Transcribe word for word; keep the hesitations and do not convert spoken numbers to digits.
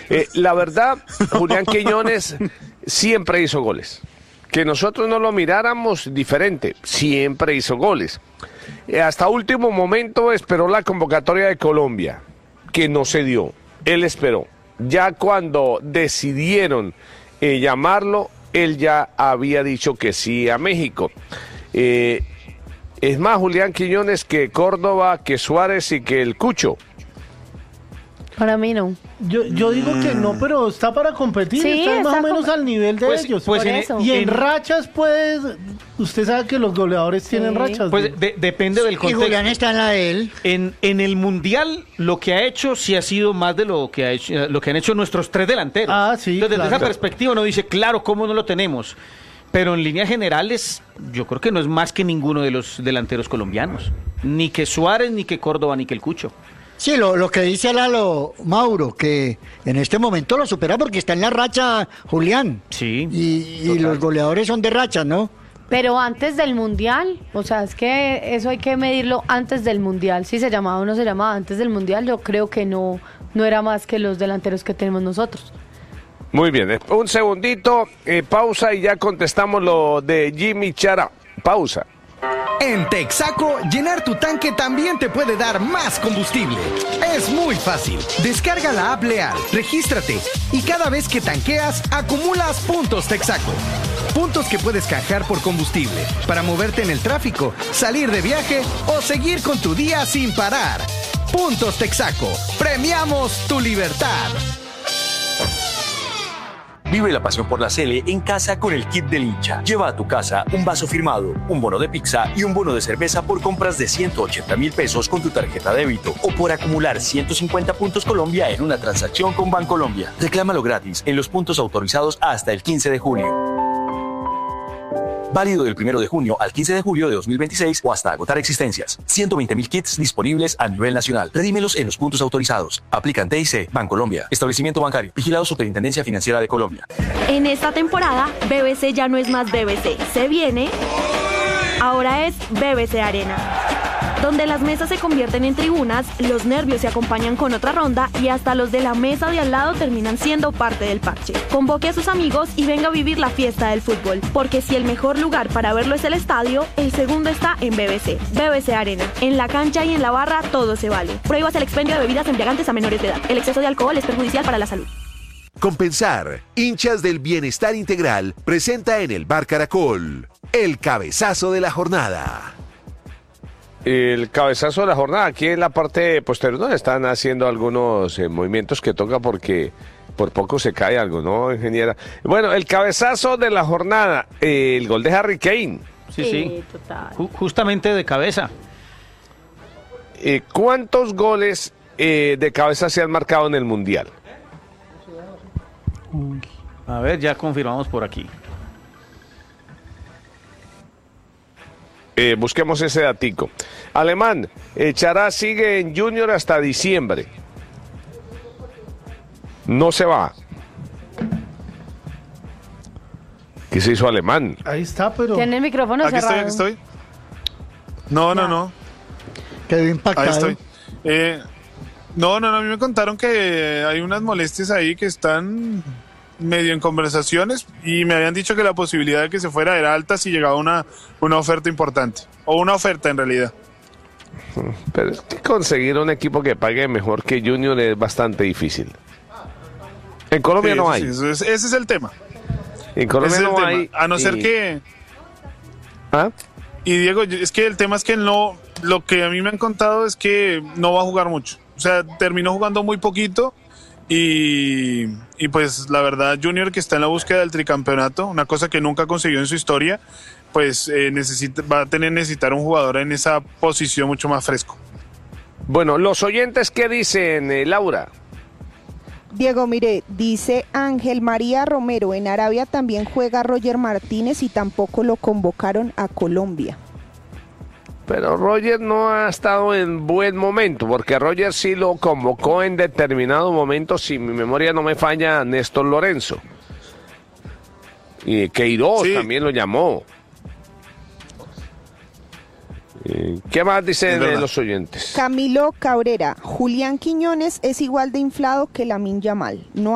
Eh, la verdad, Julián Quiñones siempre hizo goles. Que nosotros no lo miráramos diferente, siempre hizo goles. Eh, hasta último momento esperó la convocatoria de Colombia, que no se dio. Él esperó. Ya cuando decidieron eh, llamarlo, él ya había dicho que sí a México. Eh, es más, Julián Quiñones, que Córdoba, que Suárez y que el Cucho. Para mí no. Yo, yo digo que no, pero está para competir, Sí, está más está o menos com- al nivel de Pues- ellos. pues Por en- eso. Y en en- rachas, pues, usted sabe que los goleadores tienen Sí. rachas. Pues ¿no? de- depende del Y contexto. Julián está en la de él. En, en el Mundial lo que ha hecho sí ha sido más de lo que ha hecho, eh, lo que han hecho nuestros tres delanteros. Ah, sí, Entonces, desde claro. esa perspectiva uno dice, claro, ¿cómo no lo tenemos? Pero en líneas generales, yo creo que no es más que ninguno de los delanteros colombianos. Ni que Suárez, ni que Córdoba, ni que el Cucho. Sí, lo, lo que dice Lalo Mauro, que en este momento lo supera porque está en la racha Julián. Sí. Y, y los goleadores son de racha, ¿no? Pero antes del Mundial, o sea, es que eso hay que medirlo antes del Mundial. Si se llamaba o no se llamaba antes del Mundial, yo creo que no, no era más que los delanteros que tenemos nosotros. Muy bien, eh, un segundito, eh, pausa y ya contestamos lo de Jimmy Chara. Pausa. En Texaco, llenar tu tanque también te puede dar más combustible. Es muy fácil. Descarga la app Leal, regístrate y cada vez que tanqueas, acumulas puntos Texaco. Puntos que puedes canjear por combustible para moverte en el tráfico, salir de viaje o seguir con tu día sin parar. Puntos Texaco. Premiamos tu libertad. Vive la pasión por la Sele en casa con el kit del hincha. Lleva a tu casa un vaso firmado, un bono de pizza y un bono de cerveza por compras de ciento ochenta mil pesos con tu tarjeta débito o por acumular ciento cincuenta puntos Colombia en una transacción con Bancolombia. Reclámalo gratis en los puntos autorizados hasta el quince de junio. Válido del primero de junio al quince de julio de dos mil veintiséis o hasta agotar existencias. ciento veinte mil kits disponibles a nivel nacional. Redímelos en los puntos autorizados. Aplican T I C, Bancolombia. Establecimiento bancario. Vigilado Superintendencia Financiera de Colombia. En esta temporada, B B C ya no es más B B C. Se viene. Ahora es B B C Arena. Donde las mesas se convierten en tribunas, los nervios se acompañan con otra ronda y hasta los de la mesa de al lado terminan siendo parte del parche. Convoque a sus amigos y venga a vivir la fiesta del fútbol, porque si el mejor lugar para verlo es el estadio, el segundo está en B B C. B B C Arena. En la cancha y en la barra todo se vale. Prohíbas el expendio de bebidas embriagantes a menores de edad. El exceso de alcohol es perjudicial para la salud. Compensar, hinchas del bienestar integral, presenta en el Bar Caracol el cabezazo de la jornada. El cabezazo de la jornada, aquí en la parte posterior, ¿no? Están haciendo algunos eh, movimientos que toca porque por poco se cae algo, ¿no, ingeniera? Bueno, el cabezazo de la jornada, eh, el gol de Harry Kane. Sí, sí. Total. Ju- justamente de cabeza. Eh, ¿Cuántos goles eh, de cabeza se han marcado en el Mundial? A ver, ya confirmamos por aquí. Eh, busquemos ese datico. Alemán, eh, Chará sigue en Junior hasta diciembre. No se va. ¿Qué se hizo Alemán? Ahí está, pero Tiene el micrófono Aquí estoy, cerrado. aquí estoy. No, no, no. Quedó impactado. Ahí estoy. Eh, no, no, no. A mí me contaron que hay unas molestias ahí que están medio en conversaciones y me habían dicho que la posibilidad de que se fuera era alta si llegaba una, una oferta importante. O una oferta en realidad. Pero es que conseguir un equipo que pague mejor que Junior es bastante difícil. En Colombia Sí, no eso hay. sí, eso es- ese es el tema. En Colombia Ese es el no tema. hay. A no ser y- que... ¿Ah? Y Diego, yo- es que el tema es que no, lo que a mí me han contado es que no va a jugar mucho. O sea, terminó jugando muy poquito y, y pues la verdad Junior, que está en la búsqueda del tricampeonato, una cosa que nunca consiguió en su historia, pues eh, necesita, va a tener necesitar un jugador en esa posición mucho más fresco. Bueno, los oyentes, ¿qué dicen, eh, Laura? Diego, mire, dice Ángel María Romero, en Arabia también juega Roger Martínez y tampoco lo convocaron a Colombia. Pero Roger no ha estado en buen momento, porque Roger sí lo convocó en determinado momento, si mi memoria no me falla, Néstor Lorenzo. Y Queiroz Sí. también lo llamó. Eh, ¿Qué más dicen Es verdad. eh, los oyentes? Camilo Cabrera, Julián Quiñones es igual de inflado que Lamine Yamal. No